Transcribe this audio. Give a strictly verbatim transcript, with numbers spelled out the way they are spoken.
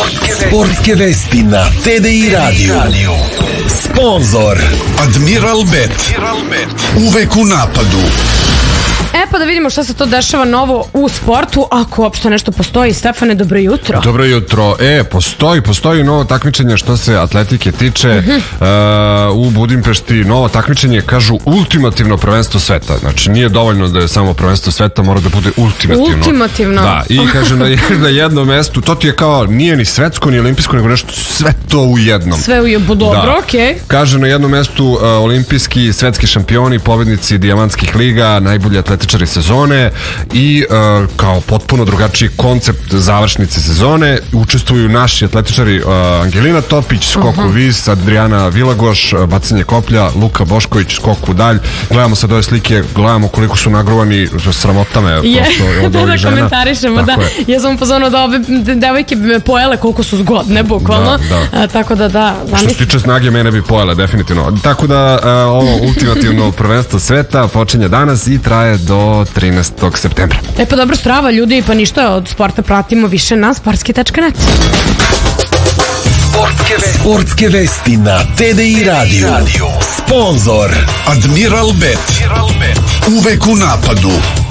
Sportske vesti na T D I radiju. Sponzor Admiral Bet. Uvek u napadu. E pa da vidimo šta se to dešava novo u sportu, ako uopšte nešto postoji. Stefane, dobro jutro. Dobro jutro. E, postoji, postoji novo takmičenje što se atletike tiče. Uh-huh. uh, u Budimpešti novo takmičenje, kažu, ultimativno prvenstvo sveta. Znači, nije dovoljno da je samo prvenstvo sveta, mora da bude ultimativno. Ultimativno. Da, i kaže na, na jednom mestu, to ti je kao, nije ni svetsko, ni olimpijsko, nego nešto sve to u jednom. Sve u jednom, dobro, da. okej. Okay. Kaže na jednom mestu uh, olimpijski, svetski šampioni, pobednici dijamantskih liga, najbolji atletičari sezone i uh, kao potpuno drugačiji koncept završnice sezone učestvuju naši atletičari uh, Angelina Topić, skok u vis, Adriana Vilagoš, uh, bacanje koplja, Luka Bošković, skok u dalj. Gledamo sad ove slike, gledamo koliko su nagrovani, sramota me je, prosto od ovih da žena. Komentarišemo, da. Ja sam upozorila da ove devojke bi me pojele koliko su zgodne, bukvalno. Da, da. A, tako da da. Što se tiče snage, mene bi pojele, definitivno. Tako da uh, ovo ultimativno prvenstvo sveta počinje danas i traje do trinaestog septembra. E pa dobro, strava ljudi, pa ništa od sporta pratimo više na sportski tačka net. Sportske, sportske vesti na T D I radiju. Sponzor Admiral Bet. Uvek u napadu.